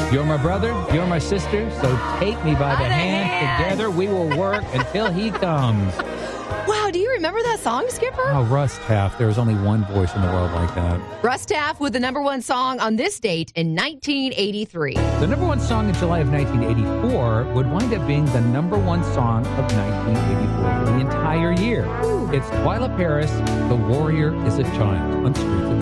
You're my brother, you're my sister, so take me by the hand. Together we will work until he comes. Wow, do you remember that song, Skipper? Oh, Russ Taff. There was only one voice in the world like that. Russ Taff with the number one song on this date in 1983. The number one song in July of 1984 would wind up being the number one song of 1984 for the entire year. Ooh. It's Twila Paris, The Warrior is a Child on Streets of